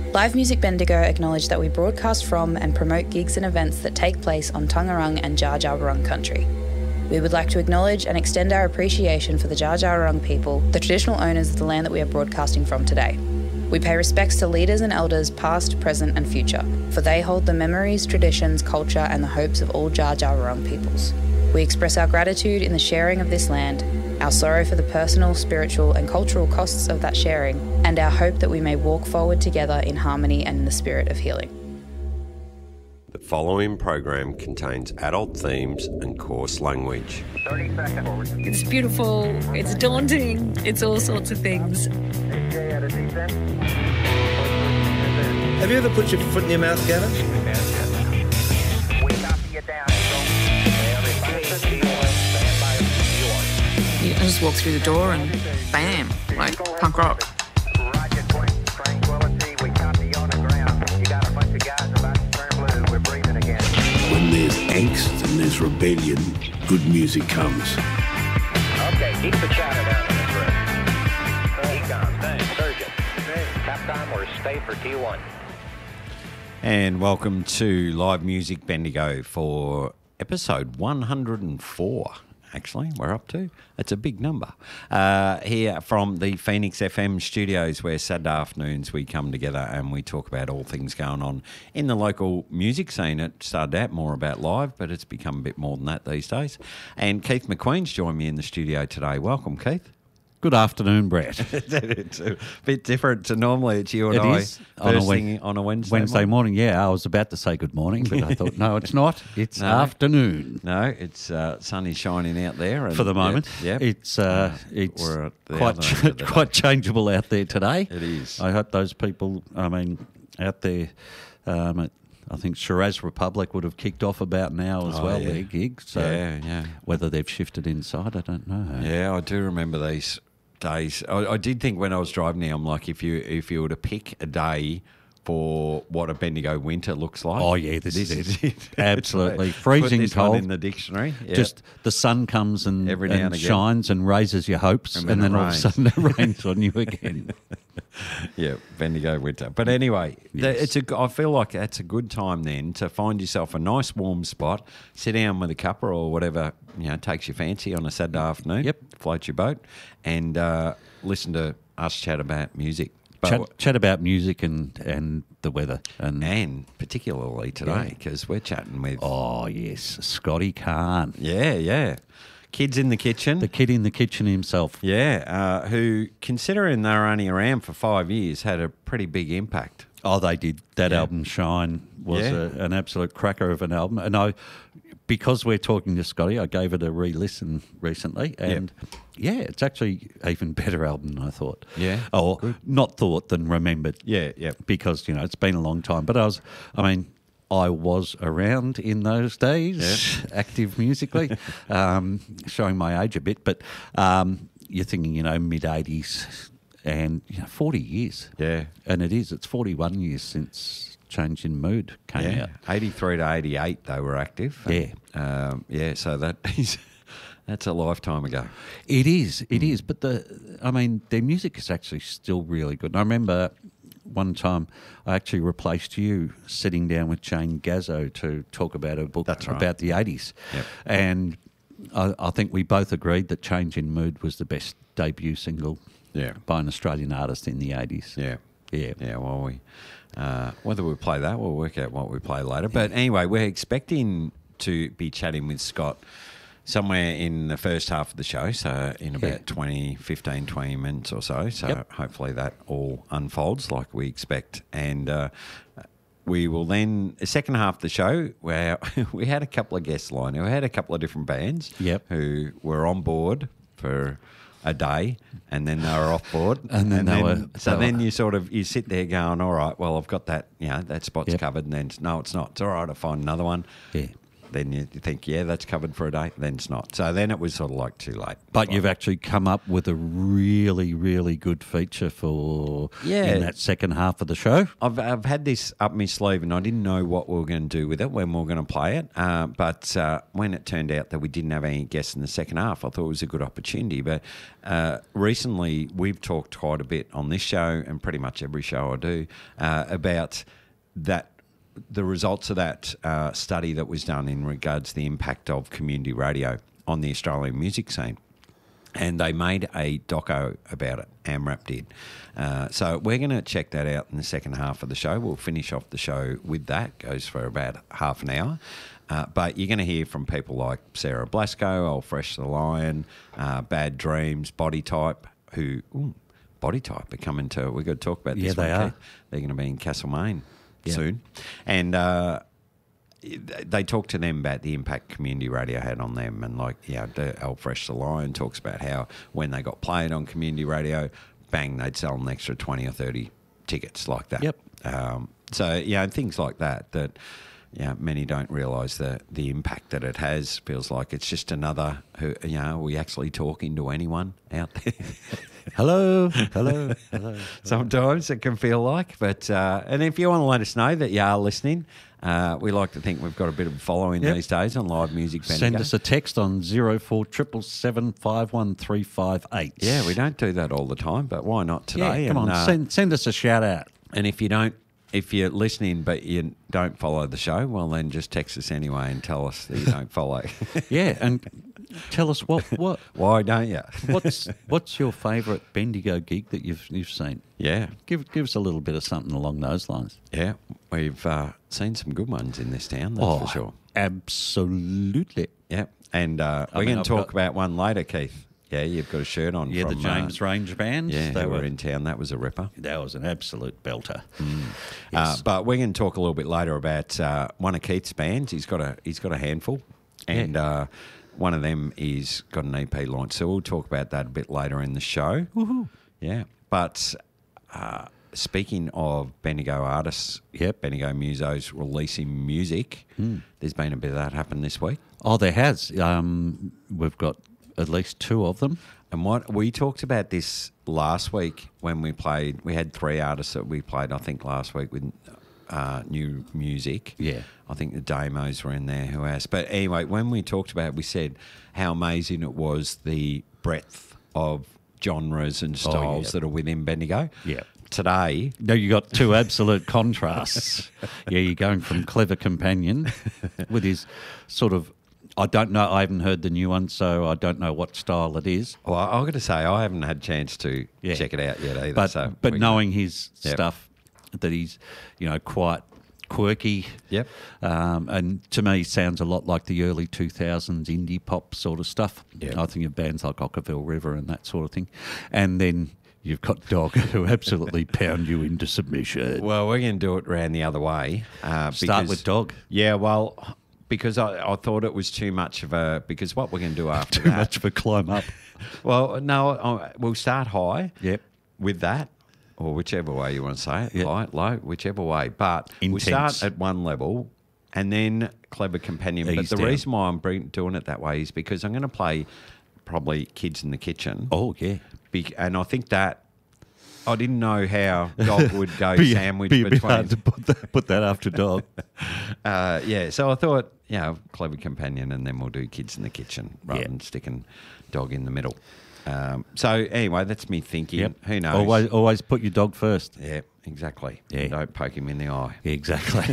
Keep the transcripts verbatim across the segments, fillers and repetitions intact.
Live Music Bendigo acknowledge that we broadcast from and promote gigs and events that take place on Taungurung and Dja Dja Wurrung country. We would like to acknowledge and extend our appreciation for the Dja Dja Wurrung people, the traditional owners of the land that we are broadcasting from today. We pay respects to leaders and elders past, present and future, for they hold the memories, traditions, culture and the hopes of all Dja Dja Wurrung peoples. We express our gratitude in the sharing of this land, our sorrow for the personal, spiritual and cultural costs of that sharing, and our hope that we may walk forward together in harmony and in the spirit of healing. The following program contains adult themes and coarse language. thirty seconds. It's beautiful, it's daunting, it's all sorts of things. Have you ever put your foot in your mouth, Gavin? We copy you down. You just walk through the door and bam, like punk rock. Roger, Queen, tranquility. We copy you on the ground. You got a bunch of guys about to turn blue. We're breathing again. When there's angst and there's rebellion, good music comes. Okay, keep the chatter down in this room. Econ, thanks. Surgeon. Capcom or stay for T one. And welcome to Live Music Bendigo for episode one hundred four. Actually, we're up to. It's a big number. Uh, here from the Phoenix F M studios, where Saturday afternoons we come together and we talk about all things going on in the local music scene. It started out more about live, but it's become a bit more than that these days. And Keith McQueen's joined me in the studio today. Welcome, Keith. Good afternoon, Brett. It's a bit different to normally. It's you and It I is. first On a Wed- thing on a Wednesday, Wednesday morning. morning, yeah. I was about to say good morning, but I thought, no, it's not. It's No. afternoon No, it's uh, sun is shining out there. And for the moment. Yep. It's uh, it's we're at the quite other end of the day. quite changeable out there today. It is. I hope those people, I mean, out there, um, at, I think Shiraz Republic would have kicked off about now as Oh, well, yeah. their gig. So Yeah, yeah. whether they've shifted inside, I don't know. Yeah, I do remember these days. I, I did think when I was driving there, I'm like, if you if you were to pick a day for what a Bendigo winter looks like. Oh, yeah, this is it. it. Absolutely. Put Freezing this one cold. in the dictionary. Yep. Just the sun comes and, Every now and and again. shines and raises your hopes, And and, then then it all of a rains. sudden it rains on you again. yeah, Bendigo winter. But anyway, th- Yes. it's a. I feel like that's a good time then to find yourself a nice warm spot, sit down with a cuppa or whatever you know takes your fancy on a Saturday afternoon. Yep. Float your boat and uh, listen to us chat about music. But Chat, chat about music and, and the weather. And and particularly today because we're chatting with oh yes, Scotty Khan, yeah yeah kids in the kitchen. the kid in the kitchen himself. Yeah, uh, who, considering they were only around for five years, had a pretty big impact. Oh, they did. That Yeah. album Shine was Yeah. a, an absolute cracker of an album. And I, because we're talking to Scotty, I gave it a re-listen recently, and yeah, it's actually an even better album than I thought. Yeah, or good. not thought than remembered. Yeah, yeah. Because you know it's been a long time. But I was, I mean. I was around in those days, active musically, um, showing my age a bit. But um, you're thinking, you know, mid eighties and you know, forty years. Yeah. And it is. It's forty-one years since Change in Mood came Yeah, out. eighty-three to eighty-eight they were active. Yeah. um, yeah. So that is that's a lifetime ago. It is. It is. But the, I mean, their music is actually still really good. And I remember one time I actually replaced you sitting down with Jane Gazzo to talk about a book That's right. about the eighties. Yep. And I, I think we both agreed that Change in Mood was the best debut single Yeah. by an Australian artist in the eighties. Yeah. Yeah. Yeah, well, we uh, whether we play that, we'll work out what we play later. But anyway, we're expecting to be chatting with Scott somewhere in the first half of the show, so in about Yeah. twenty, fifteen, twenty minutes or so. So Yep. hopefully that all unfolds like we expect. And uh, we will then, the second half of the show, where we had a couple of guests lined. We had a couple of different bands Yep. who were on board for a day and then they were off board. And then they were- So they then were- you sort of, you sit there going, all right, well, I've got that, you know, that spot's Yep. covered. And then, no, it's not. It's all right, I'll find another one. Yeah. then you think, yeah, that's covered for a day. Then it's not. So then it was sort of like too late. But you've actually come up with a really, really good feature for Yeah. in that second half of the show. I've, I've had this up my sleeve and I didn't know what we were going to do with it when we were going to play it. Uh, but uh, when it turned out that we didn't have any guests in the second half, I thought it was a good opportunity. But uh, recently we've talked quite a bit on this show and pretty much every show I do uh, about that, the results of that uh, study that was done in regards to the impact of community radio on the Australian music scene. And they made a doco about it, AMRAP did. Uh, so we're going to check that out in the second half of the show. We'll finish off the show with that. Goes for about half an hour. Uh, but you're going to hear from people like Sarah Blasco, Old Fresh the Lion, uh, Bad Dreams, Body Type, who... Ooh, Body Type are coming to... We've got to talk about this Yeah, they one, are. Keith. They're going to be in Castlemaine Yeah. soon. And... Uh, they talk to them about the impact community radio had on them, and like, you know, the Old Fresh the Lion talks about how when they got played on community radio, bang, they'd sell an extra twenty or thirty tickets like that. Yep. Um, so, you know, things like that, that, you know, many don't realise the, the impact that it has. Feels like it's just another, who, you know, are we actually talking to anyone out there? Hello, hello, hello. Sometimes it can feel like, but uh, and if you want to let us know that you are listening, uh, we like to think we've got a bit of a following Yep. these days on Live Music Bendigo. Send us a text on zero four seven seven five one three five eight. Yeah, we don't do that all the time, but why not today? Yeah, come and, on, uh, send, send us a shout out. and if you don't, if you're listening but you don't follow the show, well then just text us anyway and tell us that you don't follow. Yeah, and tell us what what Why don't you? what's what's your favourite Bendigo gig that you've you've seen? Yeah, Give give us a little bit of something along those lines. yeah, we've uh, seen some good ones in this town, that's for sure. Absolutely. Yeah, and uh, I we're mean, going I've to talk got- about one later, Keith. Yeah, you've got a shirt on. Yeah, from, the James uh, Range Band. Yeah, they they were were in town. That was a ripper. That was an absolute belter. Uh, Yes. but we're going to talk a little bit later about uh, one of Keith's bands. He's got a he's got a handful, and uh, one of them is got an E P launch. So we'll talk about that a bit later in the show. Woohoo! Yeah, but uh, speaking of Bendigo artists, Yep. Bendigo musos releasing music. There's been a bit of that happen this week. Oh, there has. Um, we've got at least two of them. And what we talked about this last week when we played, we had three artists that we played, I think, last week with uh, new music. Yeah. I think the Damos were in there, who else? But anyway, when we talked about it, we said how amazing it was, the breadth of genres and styles yeah. that are within Bendigo. Yeah. Today, No, you got two absolute contrasts. Yeah, you're going from Clever Companion with his sort of, I don't know, I haven't heard the new one, so I don't know what style it is. well, I've got to say, I haven't had a chance to Yeah. check it out yet either. But so but we- knowing his Yep. stuff, that he's, you know, quite quirky. Yep. Um, and to me, sounds a lot like the early two thousands indie pop sort of stuff. Yeah. I think of bands like Ockerville River and that sort of thing. And then you've got Dog, who absolutely pound you into submission. Well, we're going to do it round the other way. Uh, Start because- with Dog. Yeah, well, because I, I thought it was too much of a... Because what we're going to do after Too that... much of a climb up. Well, no, I- we'll start high Yep. with that, or whichever way you want to say it, Yep. high, low, whichever way. But we Intense. start at one level and then Clever Companion. Ease but the down. reason why I'm bring, doing it that way is because I'm going to play probably Kids in the Kitchen. Oh, yeah. Be, and I think that... I didn't know how Dog would go Be, sandwich be a bit between... hard to put that, put that after Dog. Uh, yeah, so I thought, you know, Clever Companion, and then we'll do Kids in the Kitchen rather Yeah. than sticking Dog in the middle. Um, so anyway, that's me thinking. Yep. Who knows? Always, always put your dog first. Yeah, exactly. Yeah. Don't poke him in the eye. Exactly.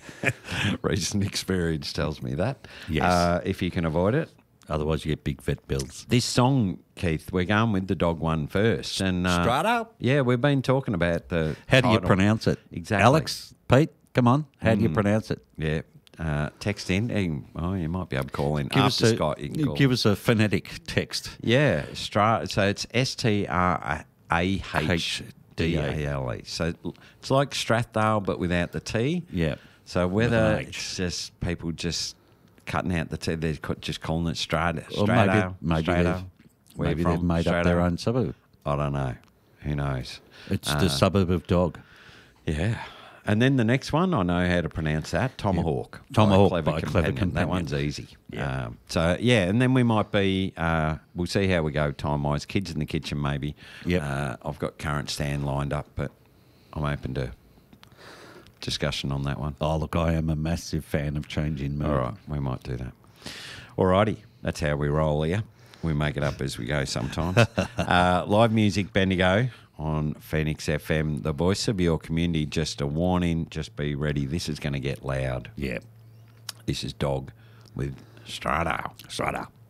Recent experience tells me that. Yes. Uh, if you can avoid it. Otherwise, you get big vet bills. This song, Keith, we're going with the Dog one first. And, uh, Straight up. Yeah, we've been talking about the How do you title. pronounce it? Exactly. Alex, Pete, come on. How do you pronounce it? Yeah. Uh, text in. Eh, Oh, you might be able to call in. Give After us a, Scott, you can call. give us a phonetic text. Yeah, Stra- so it's S T R A H D A L E. So it's like Strathdale, but without the T. Yeah. So With whether an H. it's just people just cutting out the T, they're co- just calling it Strata. Or maybe, maybe, they've, Where maybe you they've from? made up their Strata? own suburb. I don't know. Who knows? It's Uh, the suburb of Dog. Yeah. And then the next one, I know how to pronounce that, Tomahawk. Yep. Tomahawk by by Clever That Companion. one's easy. Yeah. Um, so, yeah, and then we might be, uh, we'll see how we go time-wise. Kids in the Kitchen, maybe. Yep. Uh, I've got Current Stand lined up, but I'm open to discussion on that one. Oh, look, I am a massive fan of Changing Mood. All right, we might do that. All righty, that's how we roll here. We make it up as we go sometimes. uh, live music, Bendigo, on Phoenix F M, the voice of your community. Just a warning, just be ready. This is going to get loud. Yeah. This is Dog with Strata. Strata.